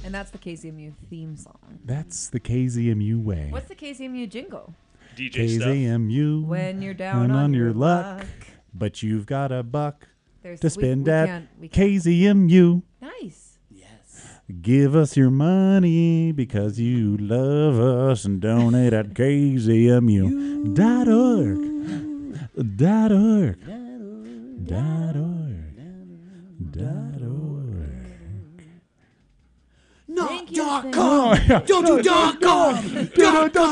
And that's the KZMU theme song. That's the KZMU way. What's the KZMU jingle? DJ stuff. KZMU. When you're down and on your luck. But you've got a buck There's to spend we at can't- KZMU. Nice. Yes. Give us your money because you love us and donate at KZMU.org. .org. Thank you, Not thank .com. Don't do .com.